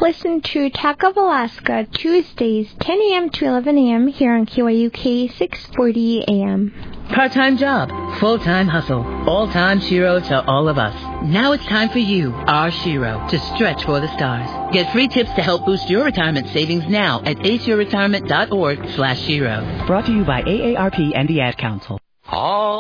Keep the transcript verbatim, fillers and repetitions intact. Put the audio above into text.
Listen to Talk of Alaska Tuesdays, ten a.m. to eleven a.m. here on K Y U K six forty A M. Part-time job, full-time hustle, all-time Shiro to all of us. Now it's time for you, our Shiro, to stretch for the stars. Get free tips to help boost your retirement savings now at ace your retirement dot org slash Shiro. Brought to you by A A R P and the Ad Council. All